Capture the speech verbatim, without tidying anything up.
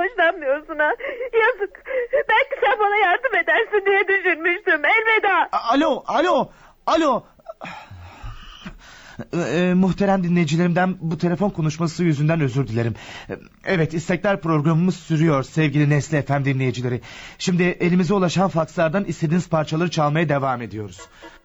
hoşlanmıyorsun ha. Yazık. Belki sen bana yardım edersin diye düşünmüştüm. Elveda. Alo, alo, alo. Ee, muhterem dinleyicilerimden bu telefon konuşması yüzünden özür dilerim. Evet, istekler programımız sürüyor sevgili Nesli F M dinleyicileri. Şimdi elimize ulaşan fakslardan istediğiniz parçaları çalmaya devam ediyoruz.